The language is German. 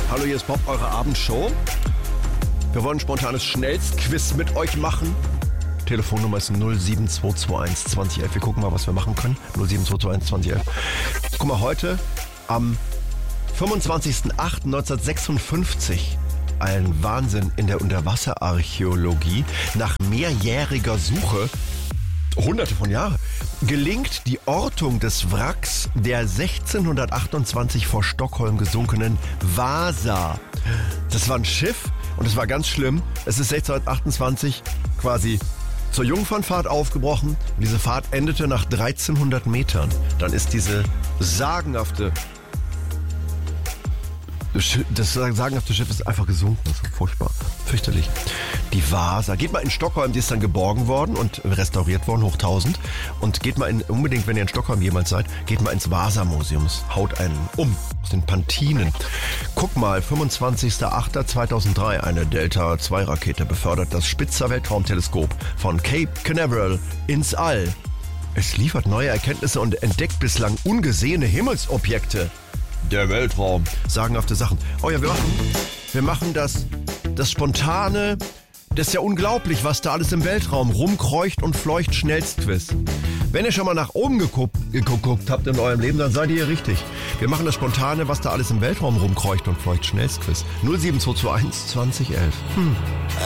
Hallo, hier ist Bob, eure Abendshow. Wir wollen ein spontanes Schnellstquiz mit euch machen. Telefonnummer ist 07221 2011. Wir gucken mal, was wir machen können. 07221 2011. Guck mal, heute am 25.08.1956. Ein Wahnsinn in der Unterwasserarchäologie. Nach mehrjähriger Suche, hunderte von Jahren, gelingt die Ortung des Wracks der 1628 vor Stockholm gesunkenen Vasa. Das war ein Schiff und es war ganz schlimm. Es ist 1628 quasi zur Jungfernfahrt aufgebrochen und diese Fahrt endete nach 1300 Metern. Dann ist das sagenhafte Schiff ist einfach gesunken. Das ist furchtbar. Fürchterlich. Die Vasa. Geht mal in Stockholm, die ist dann geborgen worden und restauriert worden, hoch 1000. Und geht mal unbedingt, wenn ihr in Stockholm jemals seid, geht mal ins Vasa-Museum. Haut einen um aus den Pantinen. Guck mal, 25.08.2003, eine Delta-II-Rakete befördert das Spitzer Weltraumteleskop von Cape Canaveral ins All. Es liefert neue Erkenntnisse und entdeckt bislang ungesehene Himmelsobjekte. Der Weltraum. Sagenhafte Sachen. Oh ja, wir machen das Spontane. Das ist ja unglaublich, was da alles im Weltraum rumkreucht und fleucht. Schnellstquiz. Wenn ihr schon mal nach oben geguckt habt in eurem Leben, dann seid ihr hier richtig. Wir machen das Spontane, was da alles im Weltraum rumkreucht und fleucht. Schnellstquiz. 07221 2011.